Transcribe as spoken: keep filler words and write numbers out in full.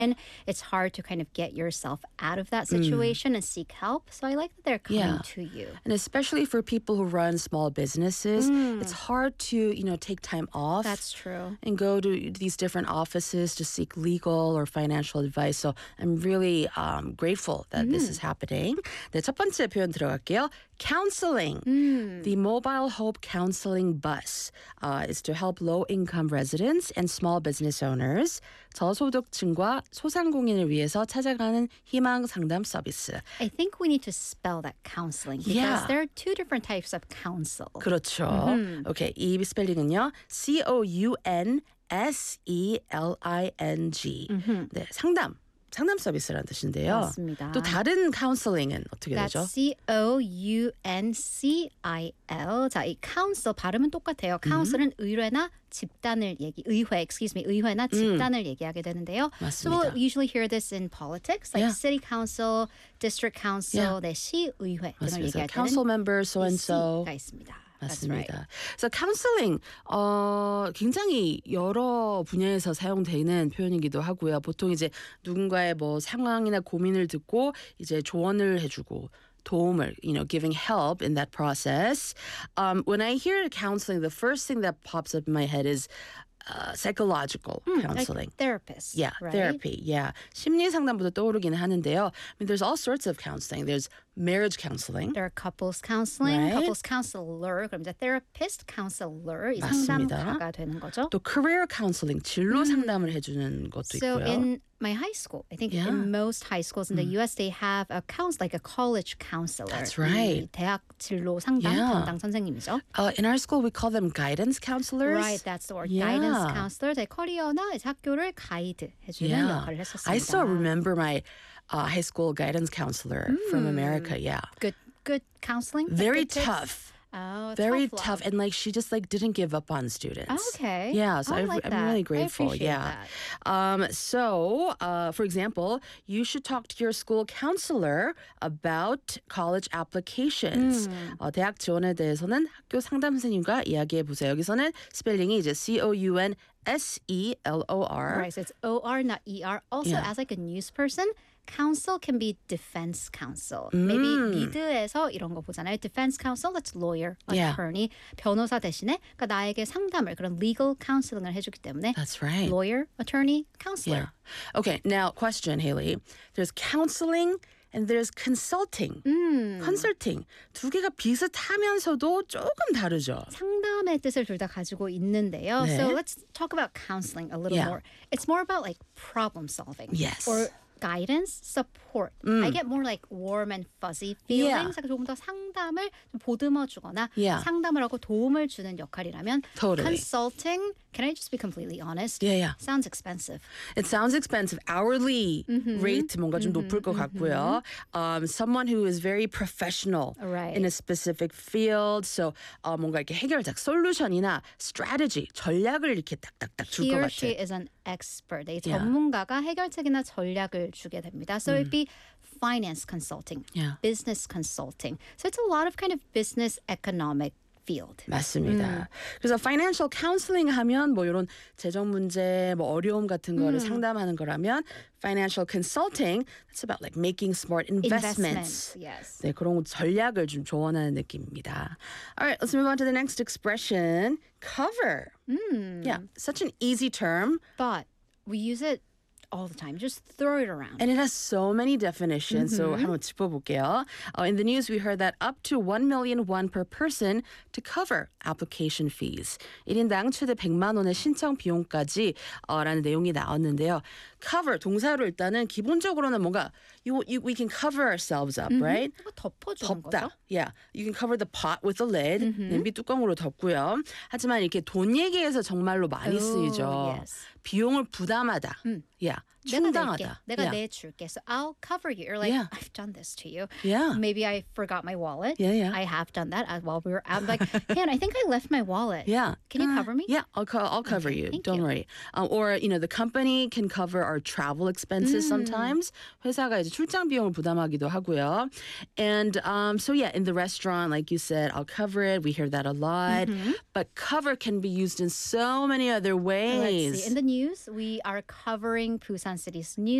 it's hard to kind of get yourself out of that situation mm. and seek help. So I like that they're coming yeah. to you. And especially for people who run small businesses, mm. it's hard to, you know, take time off. That's true. And go to these different offices to seek legal or financial advice. So I'm really um, grateful that mm. this is happening. 네, 첫 번째 표현 들어갈게요. Counseling. Mm. The Mobile Hope Counseling Bus uh, is to help low-income residents and small business owners. 저소득층과 소상공인을 위해서 찾아가는 희망 상담 서비스. I think we need to spell that counseling because yeah. there are two different types of counsel. 그렇죠. Mm-hmm. Okay, 이 스펠링은요. C O U N S E L I N G. Mm-hmm. 네, 상담. 상담 서비스라는 뜻인데요. 맞습니다. 또 다른 카운슬링은 어떻게 That's 되죠? C O U N C I L. 자, 이 counsel 발음은 똑같아요. counsel은 음. 의뢰나 집단을 얘기, 의회, excuse me, 의회나 집단을 음. 얘기하게 되는데요. 맞습니다. So we'll usually hear this in politics, like yeah. city council, district council, yeah. 네, 시의회 등을 맞습니다. 얘기할 때는 council member so and so. C가 있습니다. 맞습니다. 그래서 counseling 어, 굉장히 여러 분야에서 사용되는 표현이기도 하고요. 보통 이제 누군가의 뭐 상황이나 고민을 듣고 이제 조언을 해주고 도움을, you know, giving help in that process. Um, when I hear counseling, the first thing that pops up in my head is Uh, psychological mm, counseling. Like therapist. Yeah, right? therapy. Yeah. 심리 상담부터 떠오르긴 하는데요. I mean, there's all sorts of counseling. There's marriage counseling. There are couples counseling, right? couples counselor, 그럼 이제 therapist, counselor, 이 맞습니다. 상담가가 되는 거죠. 또 career counseling, 진로 mm. 상담을 해주는 것도 so 있고요. in my high school, I think yeah. in most high schools in the mm. U S, they have a counsel, like a college counselor. That's right. 대학 진로 상담 yeah. 담당 선생님이죠. Uh, in our school, we call them guidance counselors. Right, that's the word. Yeah. Guidance counselor. 제 커리어나 이제 학교를 가이드 해주는 yeah. 역할을 했었습니다. I still remember my uh, high school guidance counselor mm. from America. Yeah. Good, good counseling. Very good tough. Oh, very tough, tough, and like she just like didn't give up on students. Okay. Yeah, so I I, like I'm that. really grateful. I appreciate yeah. that. Um. So, uh, for example, you should talk to your school counselor about college applications. 음. 어, 대학 지원에 대해서는 학교 상담 선생님과 이야기해 보세요. 여기서는 스펠링이 이제 C O U N S E L O R. Right, so it's O R, not E R. Also, Yeah. as like a news person, counsel can be defense counsel. 음. Maybe 미드에서 이런 거 보잖아요. Defense counsel, that's lawyer, Yeah. attorney, 변호사 대신에 그러니까 나에게 상담을 그런 legal counseling을 해주기 때문에 That's right. lawyer, attorney, counselor. Yeah. Okay, now question, Haley. There's counseling and there's consulting. 음. consulting. 두 개가 비슷하면서도 조금 다르죠. 상담의 뜻을 둘 다 가지고 있는데요. 네. So let's talk about counseling a little Yeah. more. It's more about like problem solving. Yes. Or guidance, support. 음. I get more like warm and fuzzy Yeah. feelings. 조금 더 상담을 좀 보듬어 주거나 Yeah. 상담을 하고 도움을 주는 역할이라면 Totally. consulting, can I just be completely honest? Yeah, yeah. Sounds expensive. It sounds expensive. Hourly Mm-hmm. rate 뭔가 좀 mm-hmm. 높을 것 같고요. Um, someone who is very professional Right. in a specific field. So 어, 뭔가 이렇게 해결책, 솔루션이나 strategy, 전략을 이렇게 딱딱딱 줄 He 것 or 같아. she is an expert. 이 Yeah. 전문가가 해결책이나 전략을 주게 됩니다. So it'd be finance consulting, Yeah. business consulting. So it's a lot of kind of business economic field. 맞습니다. 그래서 financial counseling 하면 뭐 이런 재정 문제, 뭐 어려움 같은 거를 상담하는 거라면 financial consulting, that's about like making smart investments. Investments, yes. 네, 그런 전략을 좀 조언하는 느낌입니다. All right, let's move on to the next expression, cover. Mm. Yeah, such an easy term. But we use it all the time. Just throw it around. And it has so many definitions. So Mm-hmm. 한번 짚어볼게요. Uh, in the news, we heard that up to one million won per person to cover application fees. 일 인당 최대 백만 원의 신청 비용까지 어, 라는 내용이 나왔는데요. cover, 동사로 일단은 기본적으로는 뭔가 you, you, we can cover ourselves up, Mm-hmm. right? 뭔가 덮어주는 덮다. 거죠. Yeah, you can cover the pot with a lid. Mm-hmm. 냄비 뚜껑으로 덮고요. 하지만 이렇게 돈 얘기해서 정말로 많이 쓰이죠. Oh, yes. 비용을 부담하다. 음. Yeah, 내가 낼게. 충당하다. 내가 yeah. 내줄게. So I'll cover you. You're like, Yeah. I've done this to you. Yeah. Maybe I forgot my wallet. Yeah, yeah. I have done that as while we were out. I'm like, hey, I think I left my wallet. Yeah. Can you Uh, cover me? Yeah, I'll co- I'll cover Okay, you. thank Don't you. worry. Um, or you know, the company can cover our travel expenses Mm. sometimes. 회사가 이제 출장 비용을 부담하기도 하고요. And um, so yeah, in the restaurant, like you said, I'll cover it. We hear that a lot. Mm-hmm. But cover can be used in so many other ways. Let's see. In the news. We are covering Busan City's news